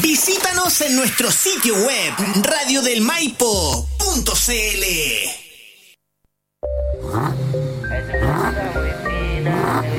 Visítanos en nuestro sitio web radiodelmaipo.cl. Es una muy fina.